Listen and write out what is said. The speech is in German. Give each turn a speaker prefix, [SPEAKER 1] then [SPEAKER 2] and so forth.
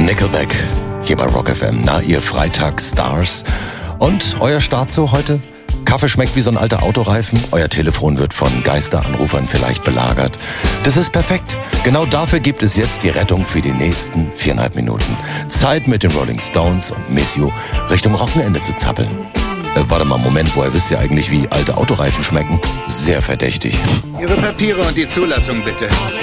[SPEAKER 1] Nickelback, hier bei Rock FM. Na, ihr Freitagsstars. Und euer Start so heute? Kaffee schmeckt wie so ein alter Autoreifen. Euer Telefon wird von Geisteranrufern vielleicht belagert. Das ist perfekt. Genau dafür gibt es jetzt die Rettung für die nächsten 4,5 Minuten. Zeit mit den Rolling Stones und Miss You Richtung Wochenende zu zappeln. Warte mal, Moment, woher wisst ihr eigentlich, wie alte Autoreifen schmecken? Sehr verdächtig.
[SPEAKER 2] Ihre Papiere und die Zulassung bitte.